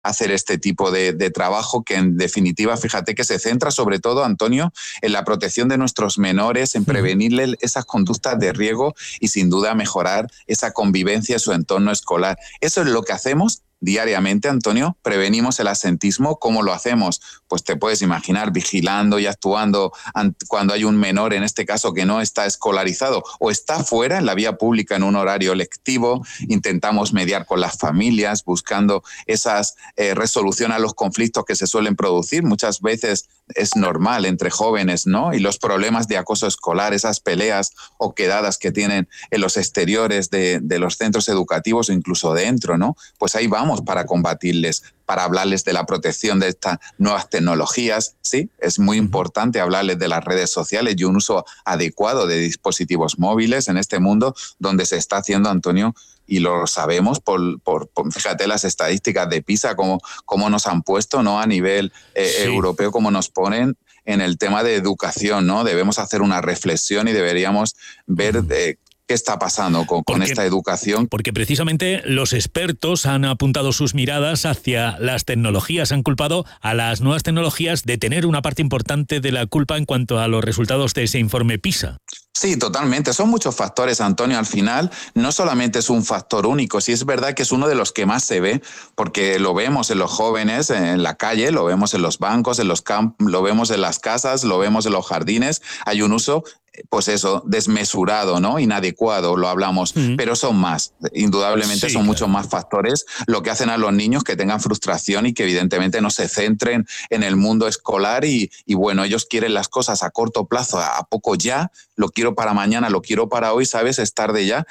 hacer este tipo de trabajo que en definitiva, fíjate que se centra sobre todo, Antonio, en la protección de nuestros menores, en prevenirles esas conductas de riesgo y sin duda mejorar esa convivencia en su entorno escolar. Eso es lo que hacemos diariamente, Antonio. Prevenimos el absentismo. ¿Cómo lo hacemos? Pues te puedes imaginar, vigilando y actuando cuando hay un menor, en este caso, que no está escolarizado o está fuera en la vía pública en un horario lectivo. Intentamos mediar con las familias, buscando esas resolución a los conflictos que se suelen producir. Muchas veces es normal entre jóvenes, ¿no? Y los problemas de acoso escolar, esas peleas o quedadas que tienen en los exteriores de los centros educativos o incluso dentro, ¿no? Pues ahí vamos para combatirles, para hablarles de la protección de estas nuevas tecnologías. Sí, es muy importante hablarles de las redes sociales y un uso adecuado de dispositivos móviles en este mundo donde se está haciendo, Antonio, y lo sabemos por fíjate las estadísticas de PISA, cómo nos han puesto, ¿no? A nivel europeo, cómo nos ponen en el tema de educación, ¿no? Debemos hacer una reflexión y deberíamos ver qué está pasando con esta educación. Porque precisamente los expertos han apuntado sus miradas hacia las tecnologías, han culpado a las nuevas tecnologías de tener una parte importante de la culpa en cuanto a los resultados de ese informe PISA. Sí, totalmente. Son muchos factores, Antonio. Al final, no solamente es un factor único, sí es verdad que es uno de los que más se ve, porque lo vemos en los jóvenes, en la calle, lo vemos en los bancos, en los campos, lo vemos en las casas, lo vemos en los jardines. Hay un uso, pues eso, desmesurado, ¿no? Inadecuado, lo hablamos, pero son más. Indudablemente son muchos más factores lo que hacen a los niños que tengan frustración y que evidentemente no se centren en el mundo escolar y bueno, ellos quieren las cosas a corto plazo, a poco ya, lo quiero para mañana, lo quiero para hoy, ¿sabes? Es tarde ya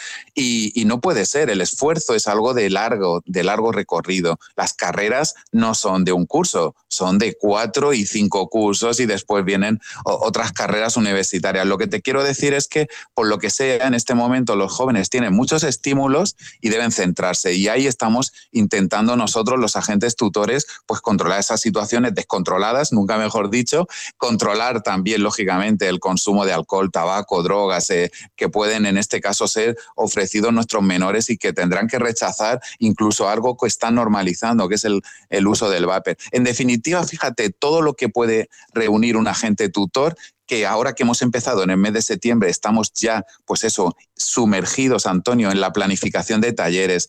y no puede ser. El esfuerzo es algo de largo recorrido. Las carreras no son de un curso, son de 4 y 5 cursos y después vienen otras carreras universitarias. Lo que te quiero decir es que, por lo que sea, en este momento los jóvenes tienen muchos estímulos y deben centrarse. Y ahí estamos intentando nosotros, los agentes tutores, pues controlar esas situaciones descontroladas, nunca mejor dicho, controlar también, lógicamente, el consumo de alcohol, tabaco, drogas, que pueden en este caso ser ofrecidos a nuestros menores y que tendrán que rechazar incluso algo que están normalizando, que es el uso del vapor. En definitiva, fíjate, todo lo que puede reunir un agente tutor, que ahora que hemos empezado en el mes de septiembre estamos ya, pues eso, sumergidos, Antonio, en la planificación de talleres,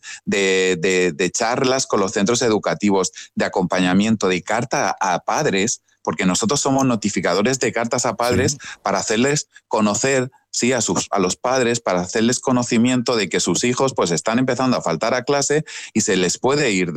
de charlas con los centros educativos, de acompañamiento, de carta a padres, porque nosotros somos notificadores de cartas a padres para hacerles conocer, sí, a los padres, para hacerles conocimiento de que sus hijos pues están empezando a faltar a clase y se les puede ir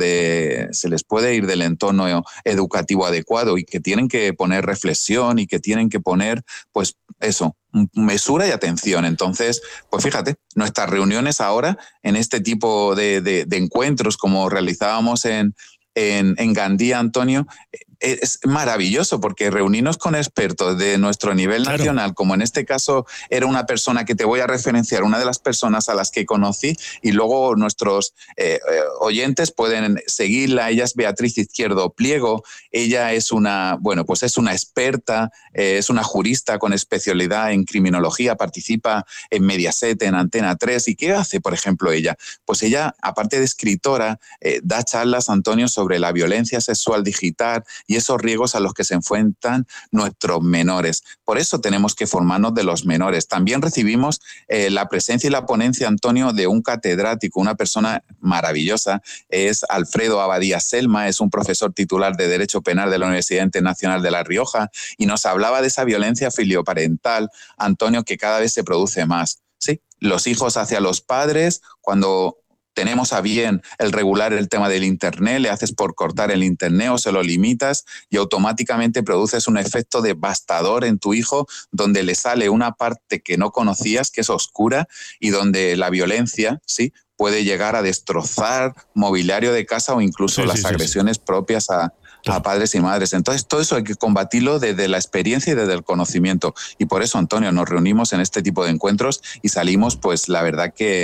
del entorno educativo adecuado y que tienen que poner reflexión y que tienen que poner, pues eso, mesura y atención. Entonces, pues fíjate, nuestras reuniones ahora en este tipo de encuentros como realizábamos en Gandía, Antonio, es maravilloso porque reunirnos con expertos de nuestro nivel nacional, como en este caso era una persona que te voy a referenciar, una de las personas a las que conocí, y luego nuestros oyentes pueden seguirla. Ella es Beatriz Izquierdo Pliego. Ella es es una experta, es una jurista con especialidad en criminología, participa en Mediaset, en Antena 3. ¿Y qué hace, por ejemplo, ella? Pues ella, aparte de escritora, da charlas, Antonio, sobre la violencia sexual digital y esos riesgos a los que se enfrentan nuestros menores. Por eso tenemos que formarnos de los menores. También recibimos la presencia y la ponencia, Antonio, de un catedrático, una persona maravillosa, es Alfredo Abadía Selma, es un profesor titular de Derecho Penal de la Universidad Internacional de La Rioja y nos hablaba de esa violencia filioparental, Antonio, que cada vez se produce más. Sí, los hijos hacia los padres, cuando tenemos a bien el regular el tema del Internet, le haces por cortar el Internet o se lo limitas y automáticamente produces un efecto devastador en tu hijo donde le sale una parte que no conocías, que es oscura y donde la violencia, sí, puede llegar a destrozar mobiliario de casa o incluso las agresiones propias a padres y madres. Entonces, todo eso hay que combatirlo desde la experiencia y desde el conocimiento. Y por eso, Antonio, nos reunimos en este tipo de encuentros y salimos, pues la verdad que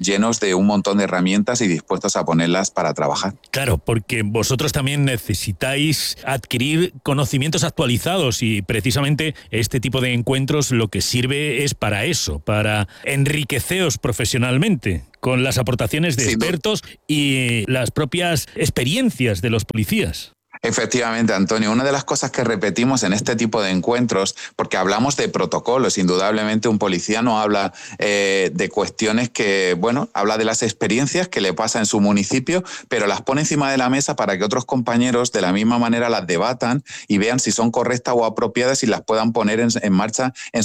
llenos de un montón de herramientas y dispuestos a ponerlas para trabajar. Claro, porque vosotros también necesitáis adquirir conocimientos actualizados y precisamente este tipo de encuentros lo que sirve es para eso, para enriqueceros profesionalmente con las aportaciones de expertos y las propias experiencias de los policías. Efectivamente, Antonio, una de las cosas que repetimos en este tipo de encuentros, porque hablamos de protocolos, indudablemente un policía no habla de cuestiones que, bueno, habla de las experiencias que le pasa en su municipio, pero las pone encima de la mesa para que otros compañeros de la misma manera las debatan y vean si son correctas o apropiadas y las puedan poner en marcha en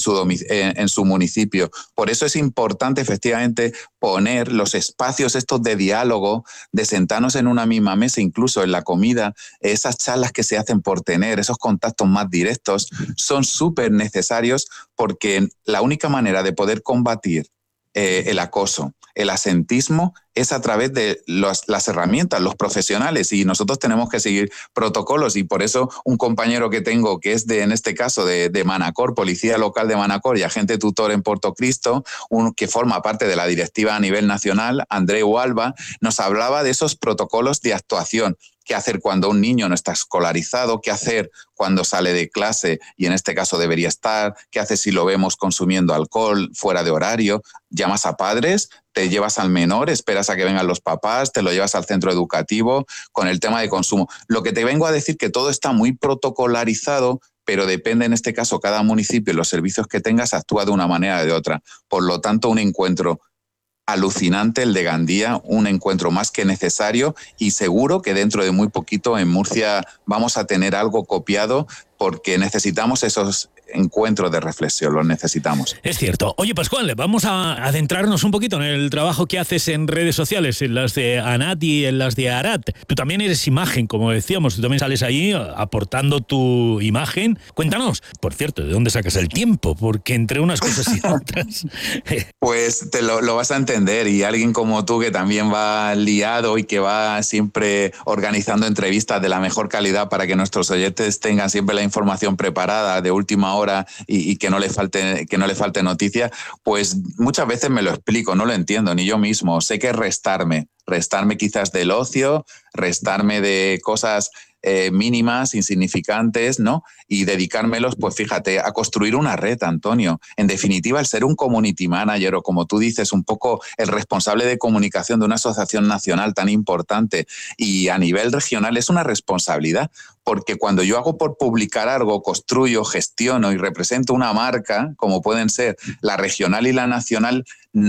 su municipio. Por eso es importante, efectivamente, poner los espacios estos de diálogo, de sentarnos en una misma mesa, incluso en la comida, esas charlas que se hacen por tener, esos contactos más directos, son súper necesarios porque la única manera de poder combatir el acoso, el asentismo, es a través de las herramientas, los profesionales, y nosotros tenemos que seguir protocolos, y por eso un compañero que tengo que es en este caso de Manacor, policía local de Manacor y agente tutor en Portocristo, que forma parte de la directiva a nivel nacional, Andreu Alba, nos hablaba de esos protocolos de actuación. ¿Qué hacer cuando un niño no está escolarizado? ¿Qué hacer cuando sale de clase y en este caso debería estar? ¿Qué hacer si lo vemos consumiendo alcohol fuera de horario? ¿Llamas a padres? ¿Te llevas al menor? ¿Esperas a que vengan los papás? ¿Te lo llevas al centro educativo? Con el tema de consumo. Lo que te vengo a decir que todo está muy protocolarizado, pero depende en este caso cada municipio y los servicios que tengas actúa de una manera o de otra. Por lo tanto, un encuentro alucinante el de Gandía, un encuentro más que necesario y seguro que dentro de muy poquito en Murcia vamos a tener algo copiado porque necesitamos esos encuentros de reflexión, los necesitamos. Es cierto. Oye, Pascual, vamos a adentrarnos un poquito en el trabajo que haces en redes sociales, en las de ANAT y en las de ARAT. Tú también eres imagen, como decíamos, tú también sales ahí aportando tu imagen. Cuéntanos, por cierto, ¿de dónde sacas el tiempo? Porque entre unas cosas y otras... Pues te lo vas a entender, y alguien como tú que también va liado y que va siempre organizando entrevistas de la mejor calidad para que nuestros oyentes tengan siempre la información preparada de última hora y que no le falte noticia, pues muchas veces me lo explico, no lo entiendo ni yo mismo. Sé que restarme quizás del ocio, restarme de cosas mínimas, insignificantes, ¿no? Y dedicármelos, pues fíjate, a construir una red, Antonio. En definitiva, el ser un community manager o, como tú dices, un poco el responsable de comunicación de una asociación nacional tan importante y a nivel regional es una responsabilidad, porque cuando yo hago por publicar algo, construyo, gestiono y represento una marca, como pueden ser la regional y la nacional,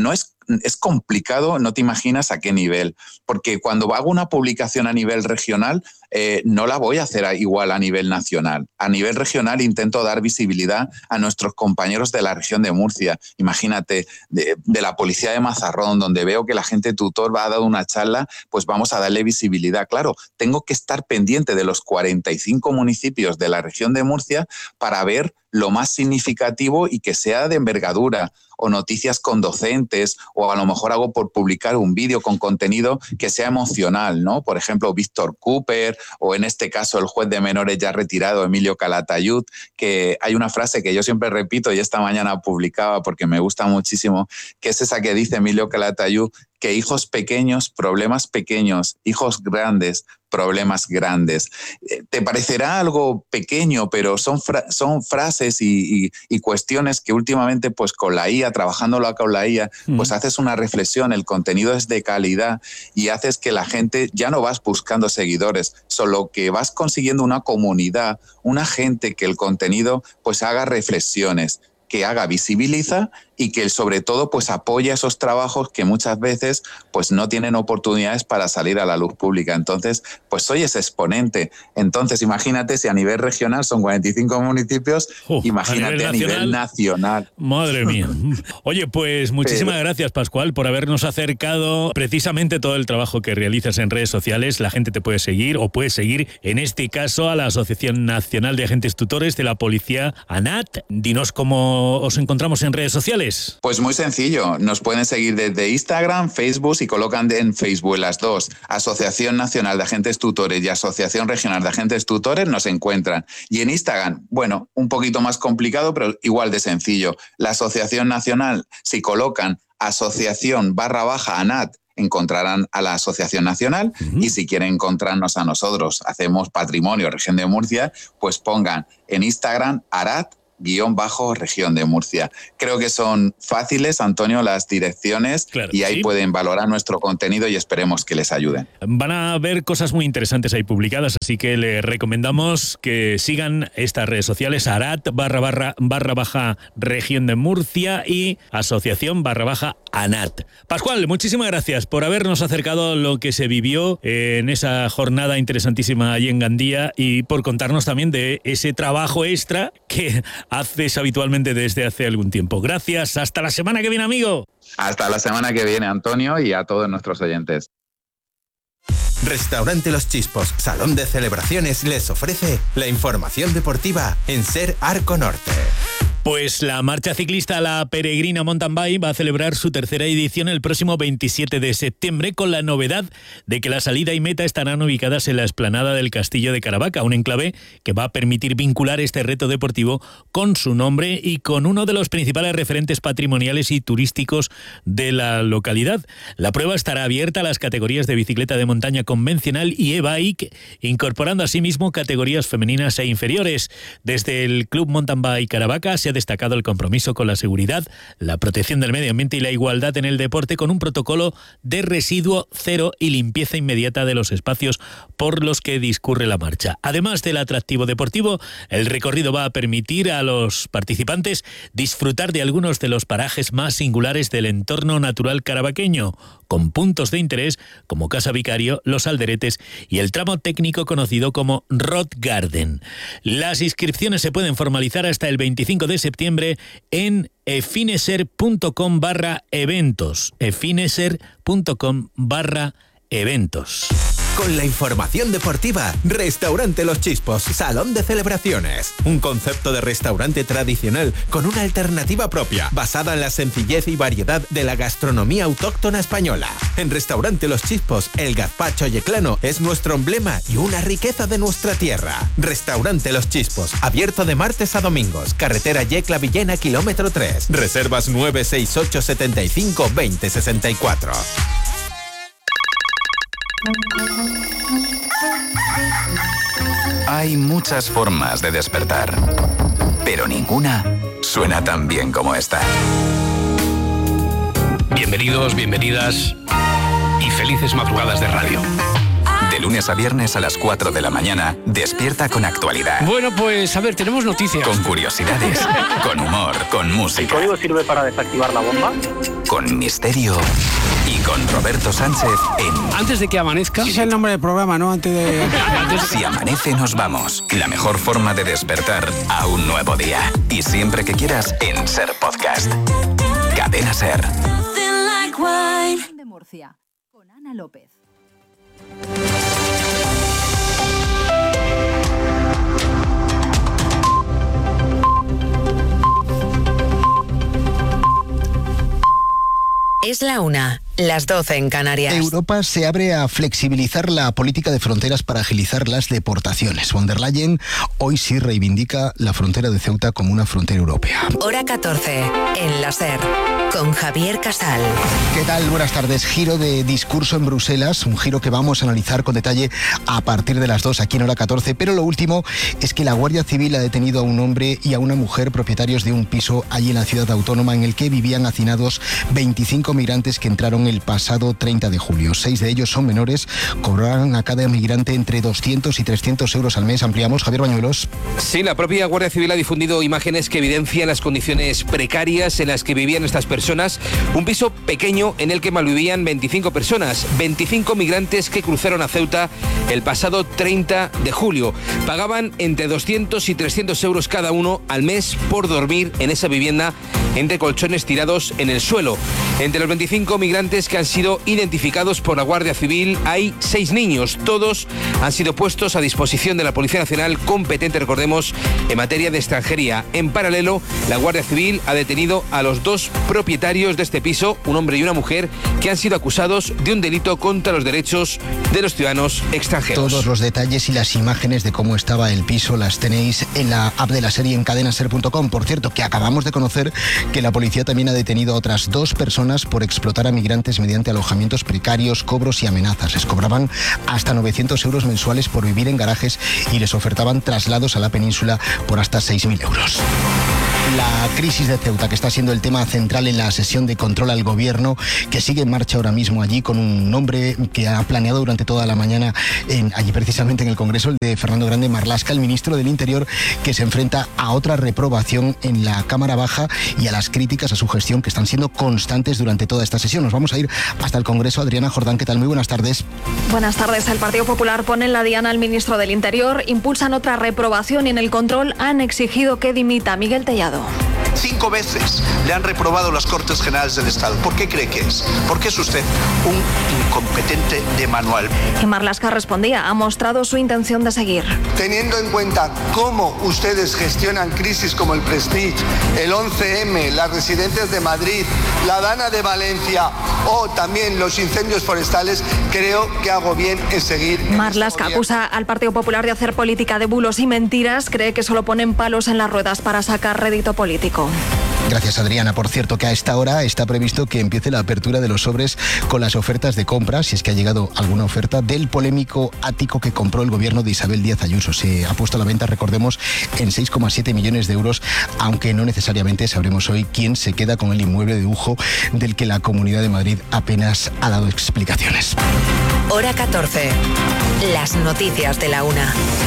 es complicado, no te imaginas a qué nivel, porque cuando hago una publicación a nivel regional, no la voy a hacer igual a nivel nacional. A nivel regional intento dar visibilidad a nuestros compañeros de la región de Murcia. Imagínate, de la policía de Mazarrón, donde veo que la gente tutor va a dar una charla, pues vamos a darle visibilidad. Claro, tengo que estar pendiente de los 45 municipios de la región de Murcia para ver lo más significativo y que sea de envergadura, o noticias con docentes, o a lo mejor hago por publicar un vídeo con contenido que sea emocional, ¿no? Por ejemplo, Víctor Cooper, o en este caso el juez de menores ya retirado, Emilio Calatayud, que hay una frase que yo siempre repito y esta mañana publicaba porque me gusta muchísimo, que es esa que dice Emilio Calatayud, que hijos pequeños, problemas pequeños, hijos grandes, problemas grandes. Te parecerá algo pequeño, pero son frases y cuestiones que últimamente, pues con la IA, trabajándolo con la IA, pues haces una reflexión, el contenido es de calidad y haces que la gente ya no vas buscando seguidores, solo que vas consiguiendo una comunidad, una gente que el contenido pues haga reflexiones, que haga visibiliza y que sobre todo pues apoya esos trabajos que muchas veces pues no tienen oportunidades para salir a la luz pública. Entonces, pues soy ese exponente. Entonces, imagínate si a nivel regional son 45 municipios, imagínate a nivel nacional. Madre mía. Oye, pues muchísimas gracias, Pascual, por habernos acercado precisamente todo el trabajo que realizas en redes sociales. La gente te puede seguir o puede seguir, en este caso, a la Asociación Nacional de Agentes Tutores de la Policía, ANAT. Dinos cómo os encontramos en redes sociales. Pues muy sencillo, nos pueden seguir desde Instagram, Facebook, y colocan en Facebook las dos, Asociación Nacional de Agentes Tutores y Asociación Regional de Agentes Tutores, nos encuentran. Y en Instagram, bueno, un poquito más complicado, pero igual de sencillo. La Asociación Nacional, si colocan asociación_ANAT, encontrarán a la Asociación Nacional. Y si quieren encontrarnos a nosotros, hacemos Patrimonio Región de Murcia, pues pongan en Instagram ARAT_Región de Murcia. Creo que son fáciles, Antonio, las direcciones, claro, y ahí pueden valorar nuestro contenido y esperemos que les ayuden. Van a ver cosas muy interesantes ahí publicadas, así que les recomendamos que sigan estas redes sociales, ARAT_Región de Murcia y Asociación_ANAT. Pascual, muchísimas gracias por habernos acercado a lo que se vivió en esa jornada interesantísima allí en Gandía y por contarnos también de ese trabajo extra que haces habitualmente desde hace algún tiempo. Gracias, hasta la semana que viene, amigo. Hasta la semana que viene, Antonio, y a todos nuestros oyentes. Restaurante Los Chispos, salón de celebraciones, les ofrece la información deportiva en SER Arco Norte. Pues la marcha ciclista La Peregrina Mountain Bike va a celebrar su tercera edición el próximo 27 de septiembre con la novedad de que la salida y meta estarán ubicadas en la explanada del Castillo de Caravaca, un enclave que va a permitir vincular este reto deportivo con su nombre y con uno de los principales referentes patrimoniales y turísticos de la localidad. La prueba estará abierta a las categorías de bicicleta de montaña convencional y e-bike, incorporando asimismo categorías femeninas e inferiores. Desde el Club Mountain Bike Caravaca se ha destacado el compromiso con la seguridad, la protección del medio ambiente y la igualdad en el deporte con un protocolo de residuo cero y limpieza inmediata de los espacios por los que discurre la marcha. Además del atractivo deportivo, el recorrido va a permitir a los participantes disfrutar de algunos de los parajes más singulares del entorno natural caravaqueño, con puntos de interés como Casa Vicario, Los Alderetes y el tramo técnico conocido como Rock Garden. Las inscripciones se pueden formalizar hasta el 25 de septiembre en efineser.com/eventos. efineser.com/eventos. Con la información deportiva, Restaurante Los Chispos, salón de celebraciones. Un concepto de restaurante tradicional con una alternativa propia, basada en la sencillez y variedad de la gastronomía autóctona española. En Restaurante Los Chispos, el gazpacho yeclano es nuestro emblema y una riqueza de nuestra tierra. Restaurante Los Chispos, abierto de martes a domingos, carretera Yecla Villena, kilómetro 3. Reservas 968 75 20 64. Hay muchas formas de despertar, pero ninguna suena tan bien como esta. Bienvenidos, bienvenidas y felices madrugadas de radio. De lunes a viernes a las 4 de la mañana, despierta con actualidad. Bueno, pues a ver, tenemos noticias. Con curiosidades, con humor, con música. ¿El código sirve para desactivar la bomba? Con misterio y con Roberto Sánchez en... Antes de que amanezca... Ese es el nombre del programa, ¿no? Antes de... Si amanece, nos vamos. La mejor forma de despertar a un nuevo día. Y siempre que quieras, en SER Podcast. Cadena SER. De Murcia, con Ana López. Es la 1, las 12 en Canarias. Europa se abre a flexibilizar la política de fronteras para agilizar las deportaciones. Von der Leyen hoy sí reivindica la frontera de Ceuta como una frontera europea. Hora 14, en la SER, con Javier Casal. ¿Qué tal? Buenas tardes. Giro de discurso en Bruselas, un giro que vamos a analizar con detalle a partir de las 2 aquí en Hora 14. Pero lo último es que la Guardia Civil ha detenido a un hombre y a una mujer propietarios de un piso allí en la ciudad autónoma en el que vivían hacinados 25 migrantes que entraron el pasado 30 de julio. 6 de ellos son menores, cobrarán a cada migrante entre 200 y 300 euros al mes. Ampliamos, Javier Bañuelos. Sí, la propia Guardia Civil ha difundido imágenes que evidencian las condiciones precarias en las que vivían estas personas. Un piso pequeño en el que malvivían 25 personas, 25 migrantes que cruzaron a Ceuta el pasado 30 de julio. Pagaban entre 200 y 300 euros cada uno al mes por dormir en esa vivienda entre colchones tirados en el suelo. Entre los 25 migrantes migrantes que han sido identificados por la Guardia Civil. Hay 6 niños. Todos han sido puestos a disposición de la Policía Nacional, competente, recordemos, en materia de extranjería. En paralelo, la Guardia Civil ha detenido a los 2 propietarios de este piso, un hombre y una mujer, que han sido acusados de un delito contra los derechos de los ciudadanos extranjeros. Todos los detalles y las imágenes de cómo estaba el piso las tenéis en la app de la serie en cadenaser.com. Por cierto, que acabamos de conocer que la policía también ha detenido a otras 2 personas por explotar a migrantes mediante alojamientos precarios, cobros y amenazas. Les cobraban hasta 900 euros mensuales por vivir en garajes y les ofertaban traslados a la península por hasta 6.000 euros. La crisis de Ceuta, que está siendo el tema central en la sesión de control al gobierno, que sigue en marcha ahora mismo allí con un nombre que ha planeado durante toda la mañana allí precisamente en el Congreso, el de Fernando Grande Marlaska, el ministro del Interior, que se enfrenta a otra reprobación en la Cámara Baja y a las críticas a su gestión que están siendo constantes durante toda esta sesión. Nos vamos a ir hasta el Congreso. Adriana Jordán, ¿qué tal? Muy buenas tardes. Buenas tardes. El Partido Popular pone en la diana al ministro del Interior, impulsan otra reprobación y en el control han exigido que dimita. Miguel Tellado. 5 veces le han reprobado las Cortes Generales del Estado. ¿Por qué cree que es? Porque es usted un incompetente de manual. Y Marlaska respondía, ha mostrado su intención de seguir. Teniendo en cuenta cómo ustedes gestionan crisis como el Prestige, el 11M, las residencias de Madrid, la Dana de Valencia o también los incendios forestales, creo que hago bien en seguir. Marlaska acusa al Partido Popular de hacer política de bulos y mentiras. Cree que solo ponen palos en las ruedas para sacar rédito político. Gracias, Adriana. Por cierto, que a esta hora está previsto que empiece la apertura de los sobres con las ofertas de compra, si es que ha llegado alguna oferta, del polémico ático que compró el gobierno de Isabel Díaz Ayuso. Se ha puesto a la venta, recordemos, en 6,7 millones de euros, aunque no necesariamente sabremos hoy quién se queda con el inmueble de lujo del que la Comunidad de Madrid apenas ha dado explicaciones. Hora 14. Las noticias de la 1.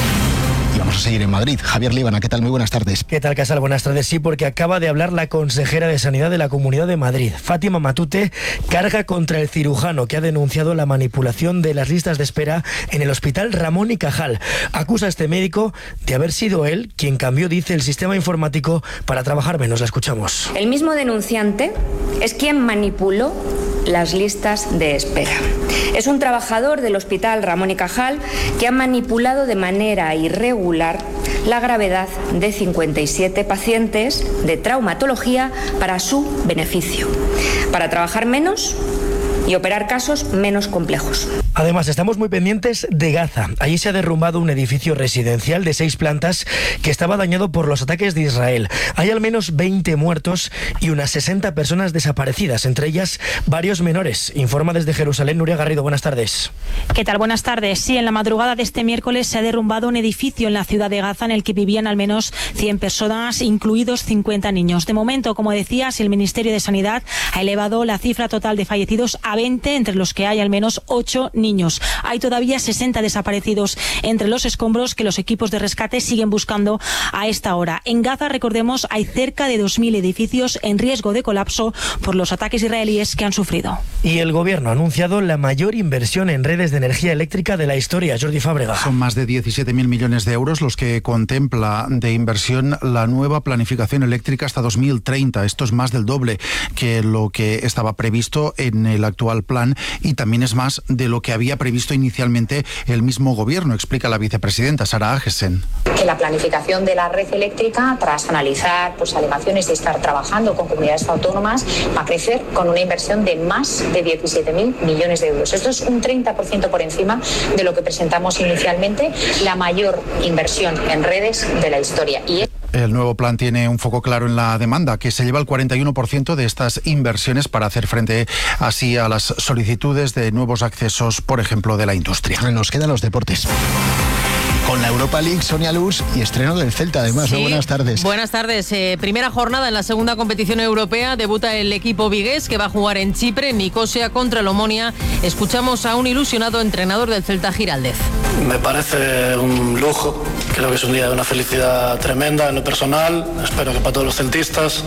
Y vamos a seguir en Madrid. Javier Líbana, ¿qué tal? Muy buenas tardes. ¿Qué tal, Casal? Buenas tardes. Sí, porque acaba de hablar la consejera de Sanidad de la Comunidad de Madrid. Fátima Matute carga contra el cirujano que ha denunciado la manipulación de las listas de espera en el Hospital Ramón y Cajal. Acusa a este médico de haber sido él quien cambió, dice, el sistema informático para trabajar menos. La escuchamos. El mismo denunciante es quien manipuló las listas de espera. Es un trabajador del Hospital Ramón y Cajal que ha manipulado de manera irregular la gravedad de 57 pacientes de traumatología para su beneficio, para trabajar menos y operar casos menos complejos. Además, estamos muy pendientes de Gaza. Allí se ha derrumbado un edificio residencial de 6 plantas que estaba dañado por los ataques de Israel. Hay al menos 20 muertos y unas 60 personas desaparecidas, entre ellas varios menores. Informa desde Jerusalén Nuria Garrido. Buenas tardes. ¿Qué tal? Buenas tardes. Sí, en la madrugada de este miércoles se ha derrumbado un edificio en la ciudad de Gaza en el que vivían al menos 100 personas, incluidos 50 niños. De momento, como decías, el Ministerio de Sanidad ha elevado la cifra total de fallecidos a 20, entre los que hay al menos 8 niños. Hay todavía 60 desaparecidos entre los escombros que los equipos de rescate siguen buscando a esta hora. En Gaza, recordemos, hay cerca de 2.000 edificios en riesgo de colapso por los ataques israelíes que han sufrido. Y el gobierno ha anunciado la mayor inversión en redes de energía eléctrica de la historia. Jordi Fábrega. Son más de 17.000 millones de euros los que contempla de inversión la nueva planificación eléctrica hasta 2030. Esto es más del doble que lo que estaba previsto en el actual plan y también es más de lo que había previsto inicialmente el mismo gobierno, explica la vicepresidenta Sara Agesen. Que la planificación de la red eléctrica, tras analizar alegaciones y estar trabajando con comunidades autónomas, va a crecer con una inversión de más de 17.000 millones de euros. Esto es un 30% por encima de lo que presentamos inicialmente, la mayor inversión en redes de la historia. El nuevo plan tiene un foco claro en la demanda, que se lleva el 41% de estas inversiones para hacer frente así a las solicitudes de nuevos accesos, por ejemplo, de la industria. Nos quedan los deportes. Con la Europa League, Sonia Luz, y estreno del Celta, además. Sí. ¿No? Buenas tardes. Buenas tardes. Primera jornada en la segunda competición europea. Debuta el equipo vigués, que va a jugar en Chipre, en Nicosia, contra el Omonia. Escuchamos a un ilusionado entrenador del Celta, Giraldez. Me parece un lujo. Creo que es un día de una felicidad tremenda en lo personal. Espero que para todos los celtistas.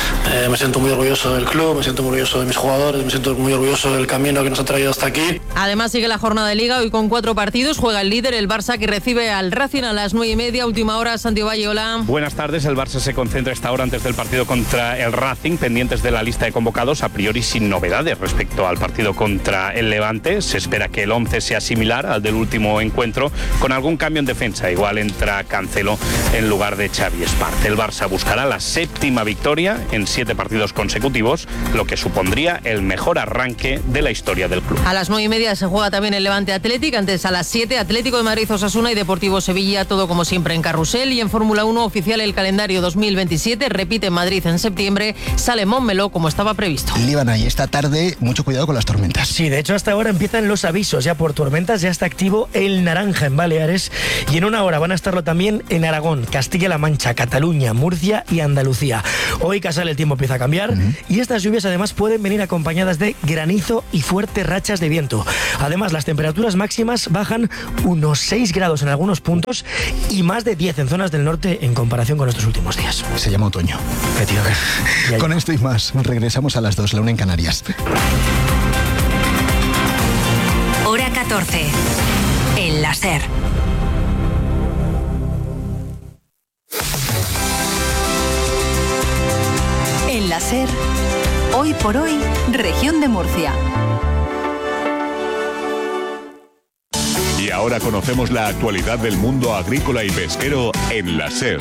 Me siento muy orgulloso del club, me siento muy orgulloso de mis jugadores, me siento muy orgulloso del camino que nos ha traído hasta aquí. Además, sigue la jornada de Liga. Hoy con 4 partidos juega el líder, el Barça, que recibe al Racing a las 9:30, última hora. Santi Valle, hola. Buenas tardes. El Barça se concentra esta hora antes del partido contra el Racing, pendientes de la lista de convocados, a priori sin novedades respecto al partido contra el Levante. Se espera que el 11 sea similar al del último encuentro, con algún cambio en defensa. Igual entra Cancelo en lugar de Xavi Espart. El Barça buscará la 7ª victoria en 7 partidos consecutivos, lo que supondría el mejor arranque de la historia del club. A las 9:30 se juega también el Levante Athletic, antes a las 7 Atlético de Madrid Osasuna y Deportivo Sevilla, todo como siempre en carrusel. Y en Fórmula 1 oficial el calendario 2027, repite en Madrid en septiembre, sale Montmeló como estaba previsto. Líbana, y esta tarde mucho cuidado con las tormentas. Sí, de hecho hasta ahora empiezan los avisos ya por tormentas, ya está activo el naranja en Baleares y en una hora van a estarlo también en Aragón, Castilla-La Mancha, Cataluña, Murcia y Andalucía. Hoy Casal el tiempo empieza a cambiar y estas lluvias además pueden venir acompañadas de granizo y fuertes rachas de viento. Además, las temperaturas máximas bajan unos 6 grados en algunos puntos y más de 10 en zonas del norte en comparación con estos últimos días. Se llama otoño. Con esto y más, regresamos a las 2, la 1 en Canarias. Hora 14. En la SER. En la SER, hoy por hoy, Región de Murcia. Y ahora conocemos la actualidad del mundo agrícola y pesquero en la SER.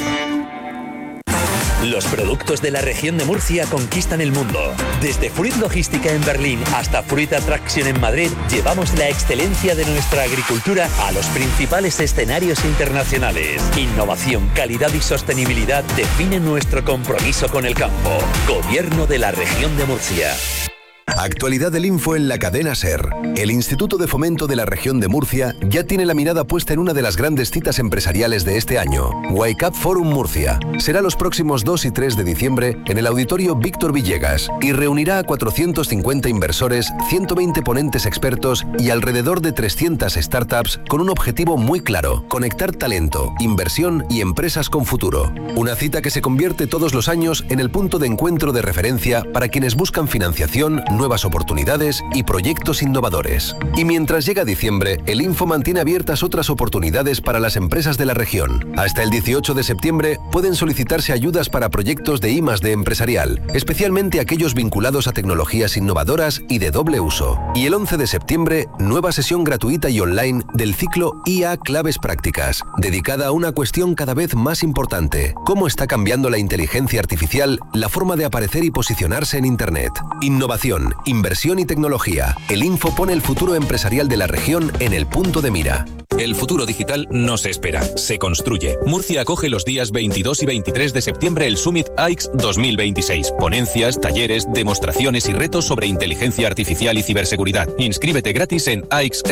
Los productos de la región de Murcia conquistan el mundo. Desde Fruit Logística en Berlín hasta Fruit Attraction en Madrid, llevamos la excelencia de nuestra agricultura a los principales escenarios internacionales. Innovación, calidad y sostenibilidad definen nuestro compromiso con el campo. Gobierno de la región de Murcia. Actualidad del Info en la cadena SER. El Instituto de Fomento de la Región de Murcia ya tiene la mirada puesta en una de las grandes citas empresariales de este año, YCAP Forum Murcia. Será los próximos 2 y 3 de diciembre en el Auditorio Víctor Villegas y reunirá a 450 inversores, 120 ponentes expertos y alrededor de 300 startups con un objetivo muy claro: conectar talento, inversión y empresas con futuro. Una cita que se convierte todos los años en el punto de encuentro de referencia para quienes buscan financiación, nuevas oportunidades y proyectos innovadores. Y mientras llega diciembre, el Info mantiene abiertas otras oportunidades para las empresas de la región. Hasta el 18 de septiembre pueden solicitarse ayudas para proyectos de I+D empresarial, especialmente aquellos vinculados a tecnologías innovadoras y de doble uso. Y el 11 de septiembre, nueva sesión gratuita y online del ciclo IA Claves Prácticas, dedicada a una cuestión cada vez más importante: cómo está cambiando la inteligencia artificial la forma de aparecer y posicionarse en Internet. Innovación, inversión y tecnología. El Info pone el futuro empresarial de la región en el punto de mira. El futuro digital no se espera, se construye. Murcia acoge los días 22 y 23 de septiembre el Summit AIX 2026. Ponencias, talleres, demostraciones y retos sobre inteligencia artificial y ciberseguridad. Inscríbete gratis en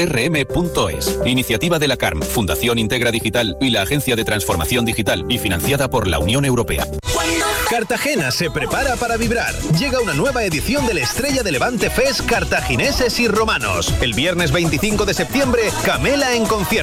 aixrm.es. Iniciativa de la CARM, Fundación Integra Digital y la Agencia de Transformación Digital, y financiada por la Unión Europea. Cartagena se prepara para vibrar. Llega una nueva edición del Estrella de Levante Fest Cartagineses y Romanos. El viernes 25 de septiembre, Camela en concierto.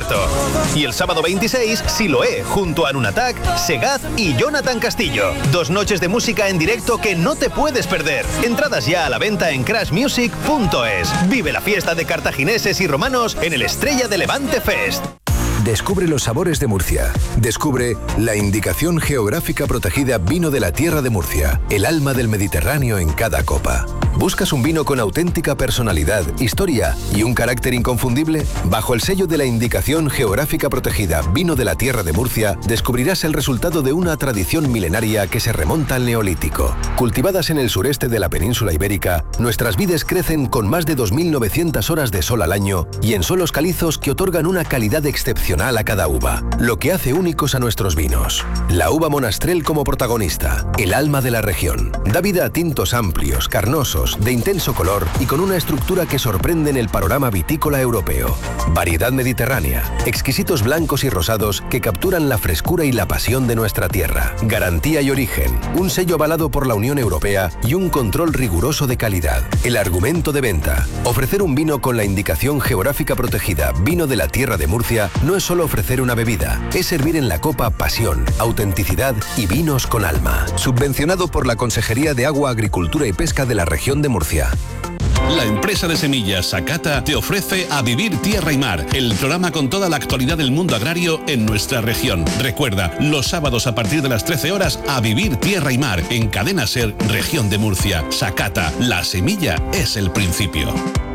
Y el sábado 26, Siloé, junto a Nunatak, Segaz y Jonathan Castillo. 2 noches de música en directo que no te puedes perder. Entradas ya a la venta en crashmusic.es. Vive la fiesta de cartagineses y romanos en el Estrella de Levante Fest. Descubre los sabores de Murcia. Descubre la indicación geográfica protegida Vino de la Tierra de Murcia, el alma del Mediterráneo en cada copa. ¿Buscas un vino con auténtica personalidad, historia y un carácter inconfundible? Bajo el sello de la indicación geográfica protegida Vino de la Tierra de Murcia, descubrirás el resultado de una tradición milenaria que se remonta al Neolítico. Cultivadas en el sureste de la península ibérica, nuestras vides crecen con más de 2.900 horas de sol al año y en suelos calizos que otorgan una calidad excepcional a cada uva, lo que hace únicos a nuestros vinos. La uva Monastrell como protagonista, el alma de la región. Da vida a tintos amplios, carnosos, de intenso color y con una estructura que sorprende en el panorama vitícola europeo. Variedad mediterránea, exquisitos blancos y rosados que capturan la frescura y la pasión de nuestra tierra. Garantía y origen, un sello avalado por la Unión Europea y un control riguroso de calidad. El argumento de venta: ofrecer un vino con la indicación geográfica protegida Vino de la Tierra de Murcia no es solo ofrecer una bebida, es servir en la copa pasión, autenticidad y vinos con alma. Subvencionado por la Consejería de Agua, Agricultura y Pesca de la región de Murcia. La empresa de semillas Sakata te ofrece A Vivir Tierra y Mar, el programa con toda la actualidad del mundo agrario en nuestra región. Recuerda, los sábados a partir de las 13 horas, A Vivir Tierra y Mar, en Cadena SER, Región de Murcia. Sakata, la semilla es el principio.